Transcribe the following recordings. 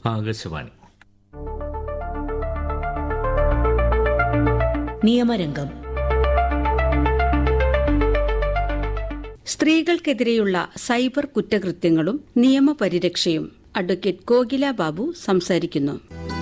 Akashvani. നിയമരംഗം. സ്ത്രീകൾക്കെതിരെയുള്ള cyber കുറ്റകൃത്യങ്ങളും നിയമപരിരക്ഷയും advocate Kokila Babu സംസാരിക്കുന്നു.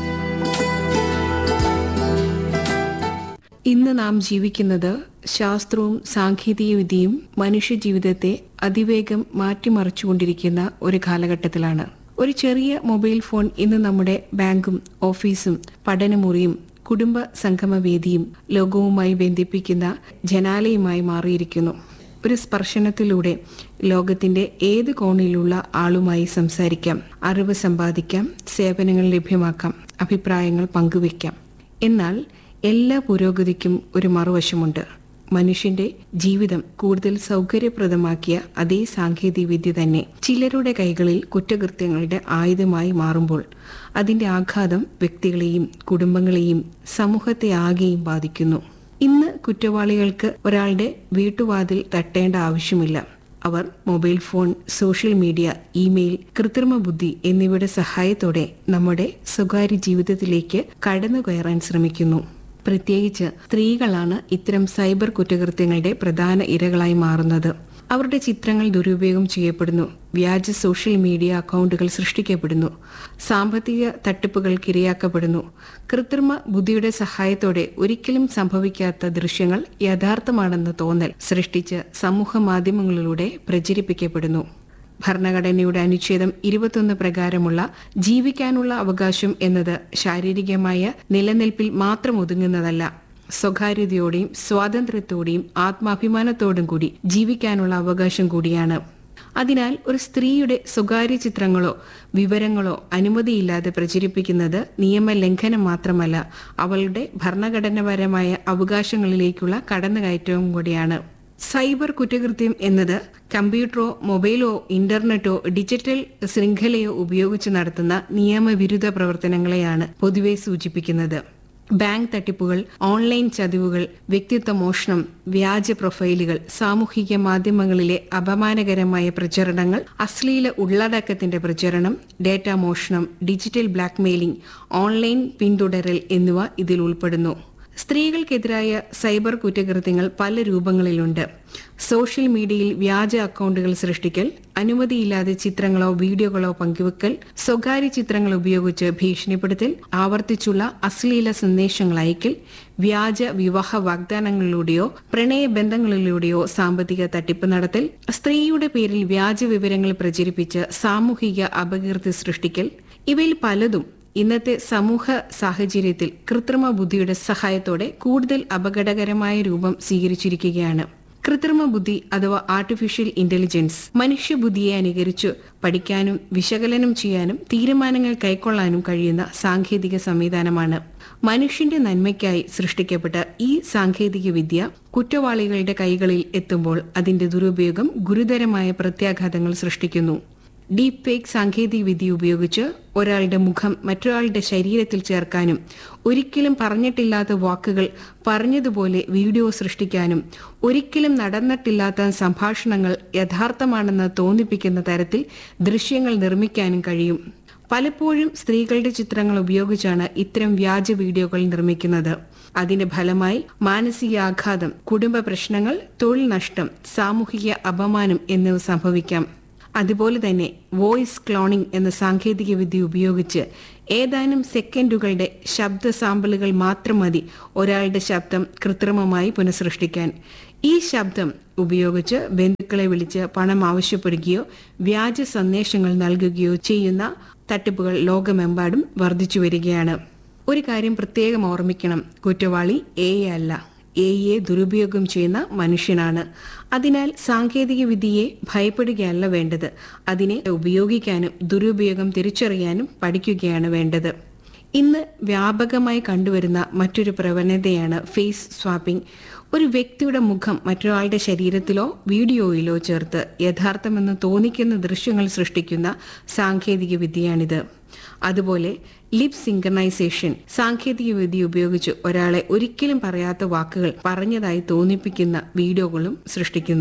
ഇന്ന് നാം ജീവിക്കുന്നത് ശാസ്ത്രവും സാങ്കേതികവിദ്യയും മനുഷ്യജീവിതത്തെ അതിവേഗം മാറ്റിമറിച്ചുകൊണ്ടിരിക്കുന്ന ഒരു കാലഘട്ടത്തിലാണ്. ഒരു ചെറിയ മൊബൈൽ ഫോൺ ഇന്ന് നമ്മുടെ ബാങ്കും ഓഫീസും പഠനമുറിയും കുടുംബ സംഗമവേദിയും ലോകവുമായി ബന്ധിപ്പിക്കുന്ന ജനാലയുമായി മാറിയിരിക്കുന്നു. ഒരു സ്പർശനത്തിലൂടെ ലോകത്തിന്റെ ഏത് കോണിലുള്ള ആളുമായി സംസാരിക്കാം, അറിവ് സമ്പാദിക്കാം, സേവനങ്ങൾ ലഭ്യമാക്കാം, അഭിപ്രായങ്ങൾ പങ്കുവയ്ക്കാം. എന്നാൽ എല്ലാ പുരോഗതിക്കും ഒരു മറുവശമുണ്ട്. മനുഷ്യന്റെ ജീവിതം കൂടുതൽ സൗകര്യപ്രദമാക്കിയ അതേ സാങ്കേതികവിദ്യ തന്നെ ചിലരുടെ കൈകളിൽ കുറ്റകൃത്യങ്ങളുടെ ആയുധമായി മാറുമ്പോൾ അതിന്റെ ആഘാതം വ്യക്തികളെയും കുടുംബങ്ങളെയും സമൂഹത്തെ ആകെയും ബാധിക്കുന്നു. ഇന്ന് കുറ്റവാളികൾക്ക് ഒരാളുടെ വീട്ടുവാതിൽ തട്ടേണ്ട ആവശ്യമില്ല. അവർ mobile phone, social media, email, കൃത്രിമ ബുദ്ധി എന്നിവയുടെ സഹായത്തോടെ നമ്മുടെ സ്വകാര്യ ജീവിതത്തിലേക്ക് കടന്നുകയറാൻ ശ്രമിക്കുന്നു. പ്രത്യേകിച്ച് സ്ത്രീകളാണ് ഇത്തരം സൈബർ കുറ്റകൃത്യങ്ങളുടെ പ്രധാന ഇരകളായി മാറുന്നത്. അവരുടെ ചിത്രങ്ങൾ ദുരുപയോഗം ചെയ്യപ്പെടുന്നു, വ്യാജ സോഷ്യൽ മീഡിയ അക്കൗണ്ടുകൾ സൃഷ്ടിക്കപ്പെടുന്നു, സാമ്പത്തിക തട്ടിപ്പുകൾക്ക് ഇരയാക്കപ്പെടുന്നു. കൃത്രിമ ബുദ്ധിയുടെ സഹായത്തോടെ ഒരിക്കലും സംഭവിക്കാത്ത ദൃശ്യങ്ങൾ യഥാർത്ഥമാണെന്ന തോന്നൽ സൃഷ്ടിച്ച് സമൂഹ മാധ്യമങ്ങളിലൂടെ പ്രചരിപ്പിക്കപ്പെടുന്നു. ഭരണഘടനയുടെ അനുച്ഛേദം 21 പ്രകാരമുള്ള ജീവിക്കാനുള്ള അവകാശം എന്നത് ശാരീരികമായ നിലനിൽപ്പിൽ മാത്രം ഒതുങ്ങുന്നതല്ല. സ്വകാര്യതയോടെയും സ്വാതന്ത്ര്യത്തോടെയും ആത്മാഭിമാനത്തോടും കൂടി ജീവിക്കാനുള്ള അവകാശം കൂടിയാണ്. അതിനാൽ ഒരു സ്ത്രീയുടെ സ്വകാര്യ ചിത്രങ്ങളോ വിവരങ്ങളോ അനുമതിയില്ലാതെ പ്രചരിപ്പിക്കുന്നത് നിയമലംഘനം മാത്രമല്ല, അവളുടെ ഭരണഘടനാപരമായ അവകാശങ്ങളിലേക്കുള്ള കടന്നുകയറ്റവും കൂടിയാണ്. സൈബർ കുറ്റകൃത്യം എന്നത് കമ്പ്യൂട്ടറോ മൊബൈലോ ഇന്റർനെറ്റോ ഡിജിറ്റൽ ശൃംഖലയോ ഉപയോഗിച്ച് നടത്തുന്ന നിയമവിരുദ്ധ പ്രവർത്തനങ്ങളെയാണ് പൊതുവെ സൂചിപ്പിക്കുന്നത്. ബാങ്ക് തട്ടിപ്പുകൾ, ഓൺലൈൻ ചതിവുകൾ, വ്യക്തിത്വ മോഷണം, വ്യാജ പ്രൊഫൈലുകൾ, സാമൂഹിക മാധ്യമങ്ങളിലെ അപമാനകരമായ പ്രചരണങ്ങൾ, അശ്ലീല ഉള്ളടക്കത്തിന്റെ പ്രചരണം, ഡേറ്റ മോഷണം, ഡിജിറ്റൽ ബ്ലാക്ക്മെയിലിംഗ്, ഓൺലൈൻ പിന്തുടരൽ എന്നിവ ഇതിൽ ഉൾപ്പെടുന്നു. സ്ത്രീകൾക്കെതിരായ സൈബർ കുറ്റകൃത്യങ്ങൾ പല രൂപങ്ങളിലുണ്ട്. സോഷ്യൽ മീഡിയയിൽ വ്യാജ അക്കൗണ്ടുകൾ സൃഷ്ടിക്കൽ, അനുമതിയില്ലാതെ ചിത്രങ്ങളോ വീഡിയോകളോ പങ്കുവെക്കൽ, സ്വകാര്യ ചിത്രങ്ങൾ ഉപയോഗിച്ച് ഭീഷണിപ്പെടുത്തൽ, ആവർത്തിച്ചുള്ള അശ്ലീല സന്ദേശങ്ങൾ അയക്കൽ, വ്യാജ വിവാഹ വാഗ്ദാനങ്ങളിലൂടെയോ പ്രണയബന്ധങ്ങളിലൂടെയോ സാമ്പത്തിക തട്ടിപ്പ് നടത്തൽ, സ്ത്രീയുടെ പേരിൽ വ്യാജ വിവരങ്ങൾ പ്രചരിപ്പിച്ച് സാമൂഹിക അപകീർത്തി സൃഷ്ടിക്കൽ, ഇവയിൽ പലതും ഇന്നത്തെ സമൂഹ സാഹചര്യത്തിൽ കൃത്രിമ ബുദ്ധിയുടെ സഹായത്തോടെ കൂടുതൽ അപകടകരമായ രൂപം സ്വീകരിച്ചിരിക്കുകയാണ്. കൃത്രിമ ബുദ്ധി അഥവാ ആർട്ടിഫിഷ്യൽ ഇന്റലിജൻസ് മനുഷ്യബുദ്ധിയെ അനുകരിച്ചു പഠിക്കാനും വിശകലനം ചെയ്യാനും തീരുമാനങ്ങൾ കൈക്കൊള്ളാനും കഴിയുന്ന സാങ്കേതിക സംവിധാനമാണ്. മനുഷ്യന്റെ നന്മയ്ക്കായി സൃഷ്ടിക്കപ്പെട്ട ഈ സാങ്കേതിക വിദ്യ കുറ്റവാളികളുടെ കൈകളിൽ എത്തുമ്പോൾ അതിന്റെ ദുരുപയോഗം ഗുരുതരമായ പ്രത്യാഘാതങ്ങൾ സൃഷ്ടിക്കുന്നു. ഡീപ് ഫേക്ക് സാങ്കേതിക വിദ്യ ഉപയോഗിച്ച് ഒരാളുടെ മുഖം മറ്റൊരാളുടെ ശരീരത്തിൽ ചേർക്കാനും ഒരിക്കലും പറഞ്ഞിട്ടില്ലാത്ത വാക്കുകൾ പറഞ്ഞതുപോലെ വീഡിയോ സൃഷ്ടിക്കാനും ഒരിക്കലും നടന്നിട്ടില്ലാത്ത സംഭാഷണങ്ങൾ യഥാർത്ഥമാണെന്ന് തോന്നിപ്പിക്കുന്ന തരത്തിൽ ദൃശ്യങ്ങൾ നിർമ്മിക്കാനും കഴിയും. പലപ്പോഴും സ്ത്രീകളുടെ ചിത്രങ്ങൾ ഉപയോഗിച്ചാണ് ഇത്തരം വ്യാജ വീഡിയോകൾ നിർമ്മിക്കുന്നത്. അതിന്റെ ഫലമായി മാനസികാഘാതം, കുടുംബ പ്രശ്നങ്ങൾ, തൊഴിൽ നഷ്ടം, സാമൂഹിക അപമാനം എന്നിവ സംഭവിക്കാം. അതുപോലെ തന്നെ വോയിസ് ക്ലോണിംഗ് എന്ന സാങ്കേതിക വിദ്യ ഉപയോഗിച്ച് ഏതാനും സെക്കൻഡുകളുടെ ശബ്ദ സാമ്പിളുകൾ മാത്രം മതി ഒരാളുടെ ശബ്ദം കൃത്രിമമായി പുനഃസൃഷ്ടിക്കാൻ. ഈ ശബ്ദം ഉപയോഗിച്ച് ബന്ധുക്കളെ വിളിച്ച് പണം ആവശ്യപ്പെടുകയോ വ്യാജ സന്ദേശങ്ങൾ നൽകുകയോ ചെയ്യുന്ന തട്ടിപ്പുകൾ ലോകമെമ്പാടും വർദ്ധിച്ചു വരികയാണ്. ഒരു കാര്യം പ്രത്യേകം ഓർമ്മിക്കണം, കുറ്റവാളി AI അല്ല, AI ദുരുപയോഗം ചെയ്യുന്ന മനുഷ്യനാണ്. അതിനാൽ സാങ്കേതിക വിദ്യയെ ഭയപ്പെടുകയല്ല വേണ്ടത്, അതിനെ ഉപയോഗിക്കാനും ദുരുപയോഗം തിരിച്ചറിയാനും പഠിക്കുകയാണ് വേണ്ടത്. ഇന്ന് വ്യാപകമായി കണ്ടുവരുന്ന മറ്റൊരു പ്രവണതയാണ് ഫേസ് സ്വാപ്പിംഗ്. ഒരു വ്യക്തിയുടെ മുഖം മറ്റൊരാളുടെ ശരീരത്തിലോ വീഡിയോയിലോ ചേർത്ത് യഥാർത്ഥമെന്ന് തോന്നിക്കുന്ന ദൃശ്യങ്ങൾ സൃഷ്ടിക്കുന്ന സാങ്കേതിക വിദ്യയാണിത്. അതുപോലെ ലിപ് സിങ്കണൈസേഷൻ സാങ്കേതിക വിദ്യ ഉപയോഗിച്ച് ഒരാളെ ഒരിക്കലും പറയാത്ത വാക്കുകൾ പറഞ്ഞതായി തോന്നിപ്പിക്കുന്ന വീഡിയോകളും സൃഷ്ടിക്കുന്നു.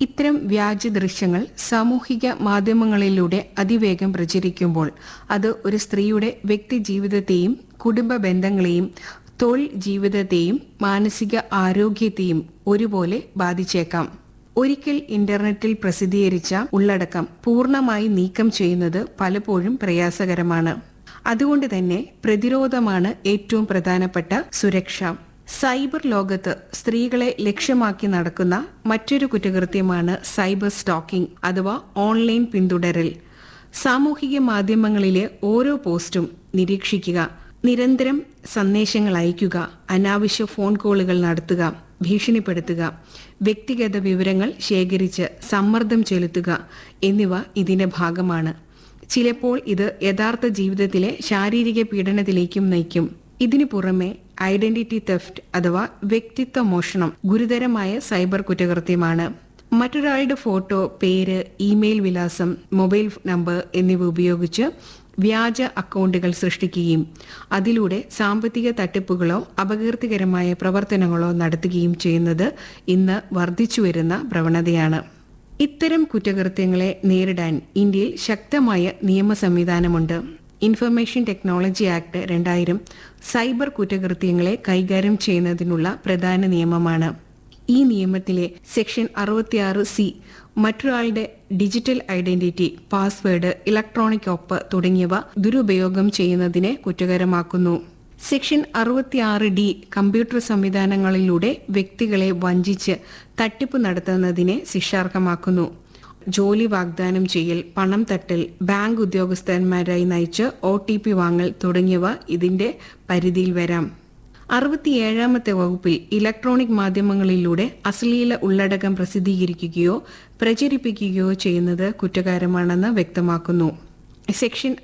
ഇത്തരം വ്യാജ ദൃശ്യങ്ങൾ സാമൂഹിക മാധ്യമങ്ങളിലൂടെ അതിവേഗം പ്രചരിക്കുമ്പോൾ അത് ഒരു സ്ത്രീയുടെ വ്യക്തി ജീവിതത്തെയും കുടുംബ ബന്ധങ്ങളെയും തൊഴിൽ ജീവിതത്തെയും മാനസിക ആരോഗ്യത്തെയും ഒരുപോലെ ബാധിച്ചേക്കാം. ഒരിക്കൽ ഇന്റർനെറ്റിൽ പ്രസിദ്ധീകരിച്ച ഉള്ളടക്കം പൂർണ്ണമായി നീക്കം ചെയ്യുന്നത് പലപ്പോഴും പ്രയാസകരമാണ്. അതുകൊണ്ട് തന്നെ പ്രതിരോധമാണ് ഏറ്റവും പ്രധാനപ്പെട്ട സുരക്ഷ. സൈബർ ലോകത്ത് സ്ത്രീകളെ ലക്ഷ്യമാക്കി നടക്കുന്ന മറ്റൊരു കുറ്റകൃത്യമാണ് സൈബർ സ്റ്റോക്കിംഗ് അഥവാ ഓൺലൈൻ പിന്തുടരൽ. സാമൂഹിക മാധ്യമങ്ങളിലെ ഓരോ പോസ്റ്റും നിരീക്ഷിക്കുക, നിരന്തരം സന്ദേശങ്ങൾ അയയ്ക്കുക, അനാവശ്യ ഫോൺ കോളുകൾ നടത്തുക, ഭീഷണിപ്പെടുത്തുക, വ്യക്തിഗത വിവരങ്ങൾ ശേഖരിച്ച് സമ്മർദ്ദം ചെലുത്തുക എന്നിവ ഇതിന്റെ ഭാഗമാണ്. ചിലപ്പോൾ ഇത് യഥാർത്ഥ ജീവിതത്തിലെ ശാരീരിക പീഡനത്തിലേക്കും നയിക്കും. ഇതിനു പുറമെ ഐഡന്റിറ്റി തെഫ്റ്റ് അഥവാ വ്യക്തിത്വ മോഷണം ഗുരുതരമായ സൈബർ കുറ്റകൃത്യമാണ്. മറ്റൊരാളുടെ ഫോട്ടോ, പേര്, ഇമെയിൽ വിലാസം, മൊബൈൽ നമ്പർ എന്നിവ ഉപയോഗിച്ച് വ്യാജ അക്കൗണ്ടുകൾ സൃഷ്ടിക്കുകയും അതിലൂടെ സാമ്പത്തിക തട്ടിപ്പുകളോ അപകീർത്തികരമായ പ്രവർത്തനങ്ങളോ നടത്തുകയും ചെയ്യുന്നത് ഇന്ന് വർദ്ധിച്ചുവരുന്ന പ്രവണതയാണ്. ഇത്തരം കുറ്റകൃത്യങ്ങളെ നേരിടാൻ ഇന്ത്യയിൽ ശക്തമായ നിയമ സംവിധാനമുണ്ട്. ഇൻഫർമേഷൻ ടെക്നോളജി ആക്ട് 2000 സൈബർ കുറ്റകൃത്യങ്ങളെ കൈകാര്യം ചെയ്യുന്നതിനുള്ള പ്രധാന നിയമമാണ്. ഈ നിയമത്തിലെ സെക്ഷൻ 66C മറ്റൊരാളുടെ ഡിജിറ്റൽ ഐഡന്റിറ്റി, പാസ്വേഡ്, ഇലക്ട്രോണിക് ഒപ്പ് തുടങ്ങിയവ ദുരുപയോഗം ചെയ്യുന്നതിനെ കുറ്റകരമാക്കുന്നു. സെക്ഷൻ 66D കമ്പ്യൂട്ടർ സംവിധാനങ്ങളിലൂടെ വ്യക്തികളെ വഞ്ചിച്ച് തട്ടിപ്പ് നടത്തുന്നതിനെ ശിക്ഷാർഹമാക്കുന്നു. ജോലി വാഗ്ദാനം ചെയ്യൽ, പണം തട്ടൽ, ബാങ്ക് ഉദ്യോഗസ്ഥന്മാരായി നയിച്ച് OTP വാങ്ങൽ തുടങ്ങിയവ ഇതിന്റെ പരിധിയിൽ വരാം. 67ാമത്തെ വകുപ്പിൽ ഇലക്ട്രോണിക് മാധ്യമങ്ങളിലൂടെ അശ്ലീല ഉള്ളടക്കം പ്രസിദ്ധീകരിക്കുകയോ പ്രചരിപ്പിക്കുകയോ ചെയ്യുന്നത് കുറ്റകരമാണെന്ന് വ്യക്തമാക്കുന്നു. സെക്ഷൻ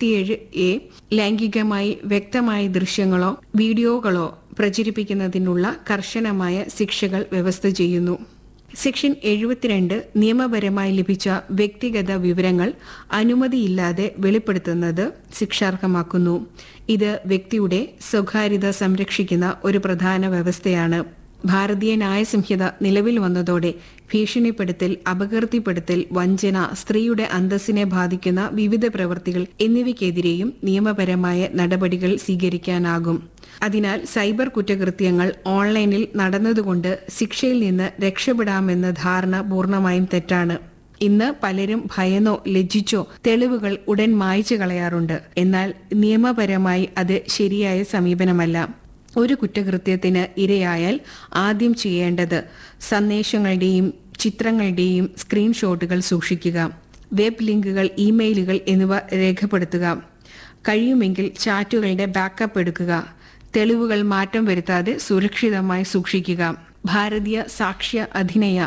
67A ലൈംഗികമായി വ്യക്തമായ ദൃശ്യങ്ങളോ വീഡിയോകളോ പ്രചരിപ്പിക്കുന്നതിനുള്ള കർശനമായ ശിക്ഷകൾ വ്യവസ്ഥ ചെയ്യുന്നു. സെക്ഷൻ 72 നിയമപരമായി ലഭിച്ച വ്യക്തിഗത വിവരങ്ങൾ അനുമതിയില്ലാതെ വെളിപ്പെടുത്തുന്നത് ശിക്ഷാർഹമാക്കുന്നു. ഇത് വ്യക്തിയുടെ സ്വകാര്യത സംരക്ഷിക്കുന്ന ഒരു പ്രധാന വ്യവസ്ഥയാണ്. ഭാരതീയ ന്യായ സംഹിത നിലവിൽ വന്നതോടെ ഭീഷണിപ്പെടുത്തൽ, അപകീർത്തിപ്പെടുത്തൽ, വഞ്ചന, സ്ത്രീയുടെ അന്തസ്സിനെ ബാധിക്കുന്ന വിവിധ പ്രവൃത്തികൾ എന്നിവയ്ക്കെതിരെയും നിയമപരമായ നടപടികൾ സ്വീകരിക്കാനാകും. അതിനാൽ സൈബർ കുറ്റകൃത്യങ്ങൾ ഓൺലൈനിൽ നടന്നതുകൊണ്ട് ശിക്ഷയിൽ നിന്ന് രക്ഷപ്പെടാമെന്ന ധാരണ പൂർണ്ണമായും തെറ്റാണ്. ഇന്ന് പലരും ഭയന്നോ ലജ്ജിച്ചോ തെളിവുകൾ ഉടൻ മായ്ച്ചു കളയാറുണ്ട്. എന്നാൽ നിയമപരമായി അത് ശരിയായ സമീപനമല്ല. ഒരു കുറ്റകൃത്യത്തിന് ഇരയായാൽ ആദ്യം ചെയ്യേണ്ടത് സന്ദേശങ്ങളുടെയും ചിത്രങ്ങളുടെയും സ്ക്രീൻഷോട്ടുകൾ സൂക്ഷിക്കുക, വെബ് ലിങ്കുകൾ, ഇമെയിലുകൾ എന്നിവ രേഖപ്പെടുത്തുക, കഴിയുമെങ്കിൽ ചാറ്റുകളുടെ ബാക്കപ്പ് എടുക്കുക, തെളിവുകൾ മാറ്റം വരുത്താതെ സുരക്ഷിതമായി സൂക്ഷിക്കുക. ഭാരതീയ സാക്ഷ്യ അധിനിയം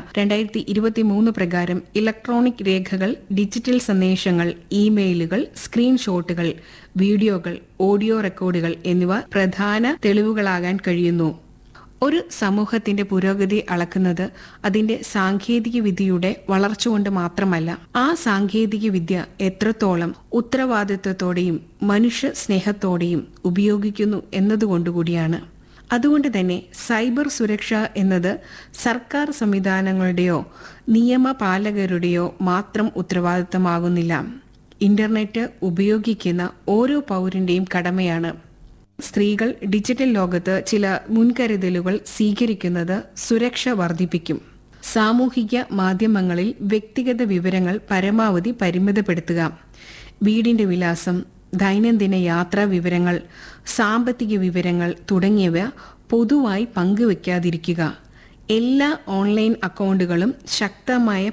2023 പ്രകാരം ഇലക്ട്രോണിക് രേഖകൾ, ഡിജിറ്റൽ സന്ദേശങ്ങൾ, ഇമെയിലുകൾ, സ്ക്രീൻഷോട്ടുകൾ, വീഡിയോകൾ, ഓഡിയോ റെക്കോർഡുകൾ എന്നിവ പ്രധാന തെളിവുകളാകാൻ കഴിയുന്നു. ഒരു സമൂഹത്തിന്റെ പുരോഗതി അളക്കുന്നത് അതിന്റെ സാങ്കേതിക വിദ്യയുടെ വളർച്ച കൊണ്ട് മാത്രമല്ല, ആ സാങ്കേതിക വിദ്യ എത്രത്തോളം ഉത്തരവാദിത്വത്തോടെയും മനുഷ്യ സ്നേഹത്തോടെയും ഉപയോഗിക്കുന്നു എന്നതുകൊണ്ടുകൂടിയാണ്. അതുകൊണ്ട് തന്നെ സൈബർ സുരക്ഷ എന്നത് സർക്കാർ സംവിധാനങ്ങളുടെയോ നിയമപാലകരുടെയോ മാത്രം ഉത്തരവാദിത്തമാകുന്നില്ല. ഇന്റർനെറ്റ് ഉപയോഗിക്കുന്ന ഓരോ പൗരന്റെയും കടമയാണ്. സ്ത്രീകൾ ഡിജിറ്റൽ ലോകത്ത് ചില മുൻകരുതലുകൾ സ്വീകരിക്കുന്നത് സുരക്ഷ വർദ്ധിപ്പിക്കും. സാമൂഹിക മാധ്യമങ്ങളിൽ വ്യക്തിഗത വിവരങ്ങൾ പരമാവധി പരിമിതപ്പെടുത്തുക. വീടിന്റെ വിലാസം, ദൈനംദിന യാത്രാ വിവരങ്ങൾ, സാമ്പത്തിക വിവരങ്ങൾ തുടങ്ങിയവ പൊതുവായി പങ്കുവയ്ക്കാതിരിക്കുക. എല്ലാ ഓൺലൈൻ അക്കൗണ്ടുകളും ശക്തമായ